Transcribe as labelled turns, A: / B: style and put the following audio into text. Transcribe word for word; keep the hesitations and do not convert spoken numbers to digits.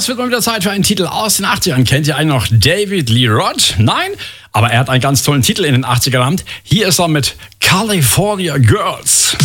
A: es wird mal wieder Zeit für einen Titel aus den achtzigern. Kennt ihr einen noch? David Lee Roth? Nein? Aber er hat einen ganz tollen Titel in den achtzigern gehabt. Hier ist er mit California Girls.